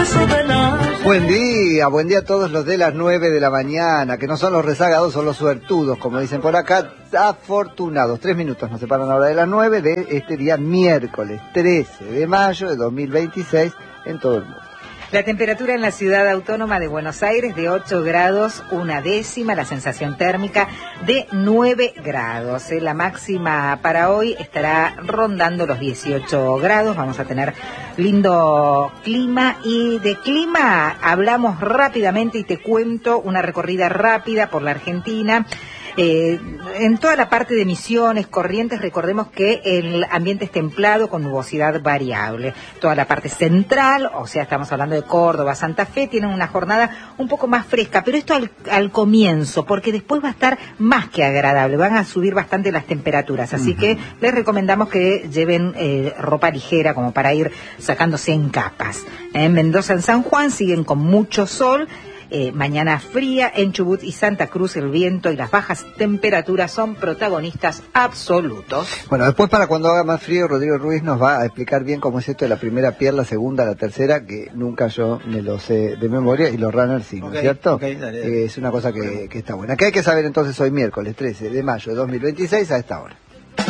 Buen día a todos los de las 9 de la mañana, que no son los rezagados, son los suertudos, como dicen por acá, afortunados. 3 minutos nos separan ahora de las 9 de este día miércoles 13 de mayo de 2026 en todo el mundo. La temperatura en la ciudad autónoma de Buenos Aires de 8 grados, una décima, la sensación térmica de 9 grados. La máxima para hoy estará rondando los 18 grados, vamos a tener lindo clima y de clima hablamos rápidamente y te cuento una recorrida rápida por la Argentina. En toda la parte de Misiones, Corrientes, recordemos que el ambiente es templado con nubosidad variable. Toda la parte central, o sea, estamos hablando de Córdoba, Santa Fe, tienen una jornada un poco más fresca, pero esto al comienzo, porque después va a estar más que agradable, van a subir bastante las temperaturas, así que les recomendamos que lleven ropa ligera como para ir sacándose en capas. En Mendoza, en San Juan, siguen con mucho sol. Mañana fría, en Chubut y Santa Cruz el viento y las bajas temperaturas son protagonistas absolutos. Bueno, después para cuando haga más frío, Rodrigo Ruiz nos va a explicar bien cómo es esto de la primera pierna, la segunda, la tercera, que nunca yo me lo sé de memoria, y los runners sí, ¿no es cierto? Dale. Es una cosa que está buena. ¿Qué hay que saber entonces hoy miércoles 13 de mayo de 2026 a esta hora?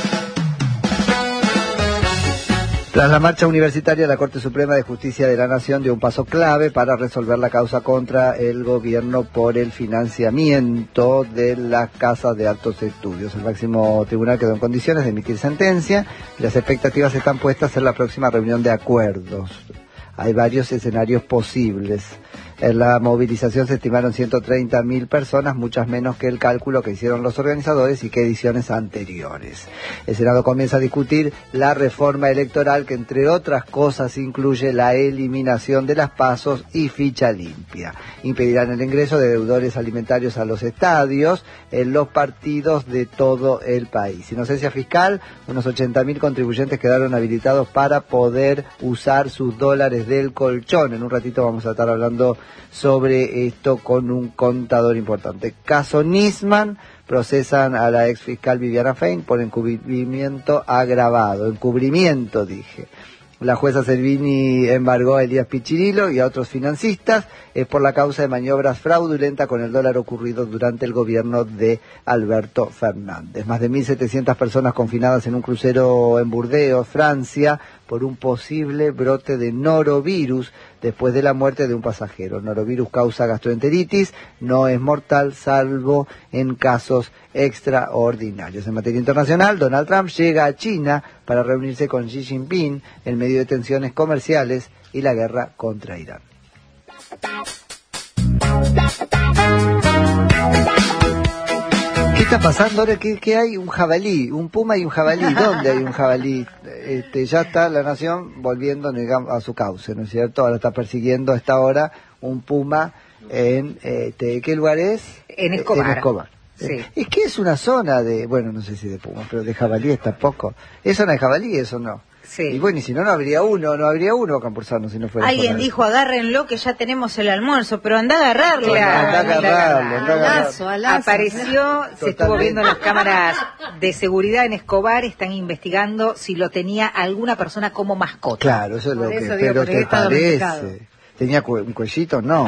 Tras la marcha universitaria, la Corte Suprema de Justicia de la Nación dio un paso clave para resolver la causa contra el gobierno por el financiamiento de las casas de altos estudios. El máximo tribunal quedó en condiciones de emitir sentencia y las expectativas están puestas en la próxima reunión de acuerdos. Hay varios escenarios posibles. En la movilización se estimaron 130.000 personas, muchas menos que el cálculo que hicieron los organizadores y que ediciones anteriores. El Senado comienza a discutir la reforma electoral que, entre otras cosas, incluye la eliminación de las PASO y ficha limpia. Impedirán el ingreso de deudores alimentarios a los estadios en los partidos de todo el país. Inocencia fiscal, unos 80.000 contribuyentes quedaron habilitados para poder usar sus dólares del colchón. En un ratito vamos a estar hablando sobre esto con un contador importante. Caso Nisman, procesan a la ex fiscal Viviana Fein por encubrimiento agravado. Encubrimiento, dije. La jueza Servini embargó a Elías Pichirilo y a otros financistas por la causa de maniobras fraudulentas con el dólar ocurrido durante el gobierno de Alberto Fernández. Más de 1.700 personas confinadas en un crucero en Burdeos, Francia, por un posible brote de norovirus después de la muerte de un pasajero. El norovirus causa gastroenteritis, no es mortal salvo en casos extraordinarios. En materia internacional, Donald Trump llega a China para reunirse con Xi Jinping en medio de tensiones comerciales y la guerra contra Irán. ¿Qué está pasando ahora? ¿Qué hay? Un jabalí, un puma y un jabalí. ¿Dónde hay un jabalí? Ya está la nación volviendo a su cauce, ¿no es cierto? Ahora está persiguiendo a esta hora un puma en... ¿qué lugar es? En Escobar. En Escobar. Sí. Es que es una zona de... Bueno, no sé si de puma, pero de jabalíes tampoco. ¿Es zona de jabalí? Eso no. Sí. Y bueno, y si no habría uno Campuzano si no fuera. Alguien dijo, agárrenlo que ya tenemos el almuerzo, pero anda a agarrarlo. Claro, anda a agarrarlo. Apareció, se estuvo viendo en las cámaras de seguridad en Escobar, están investigando si lo tenía alguna persona como mascota. Claro, eso es lo que... Pero te parece. ¿Tenía un cuellito? No.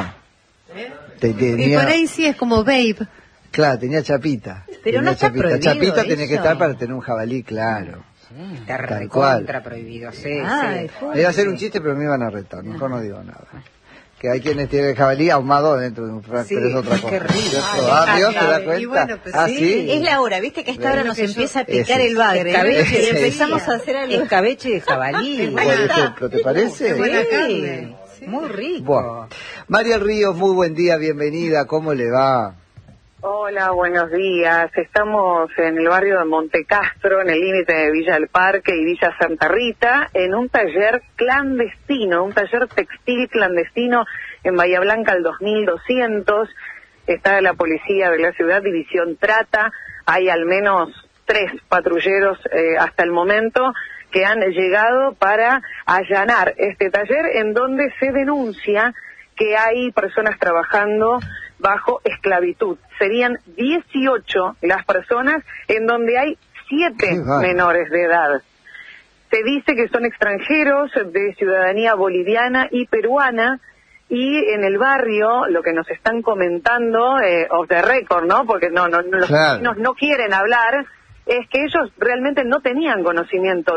Y por ahí sí es como babe. Claro, tenía chapita. Pero no está prohibido. Chapita tenía que estar para tener un jabalí, claro. Está recontra prohibido, sí. Le iba a hacer un chiste, pero me iban a retar, mejor no digo nada. Que hay quienes tienen el jabalí ahumado dentro de un frasco, pero es otra cosa. Qué rico. Dios, ¿te das cuenta? Bueno, pues sí. Es la hora, viste que a esta hora nos empieza a picar el bagre. Escabeche, y empezamos a hacer algo. Escabeche de jabalí. Por ejemplo, ¿te parece? Buena carne. Muy rico. Bueno. María Ríos, muy buen día, bienvenida, ¿cómo le va? Hola, buenos días. Estamos en el barrio de Montecastro, en el límite de Villa del Parque y Villa Santa Rita, en un taller clandestino, un taller textil clandestino en Bahía Blanca al 2200. Está la policía de la ciudad, División Trata. Hay al menos 3 patrulleros hasta el momento que han llegado para allanar este taller en donde se denuncia que hay personas trabajando bajo esclavitud. Serían 18 las personas en donde hay 7 menores de edad. Se dice que son extranjeros de ciudadanía boliviana y peruana y en el barrio lo que nos están comentando, off the record, ¿no? Porque los vecinos no quieren hablar, es que ellos realmente no tenían conocimiento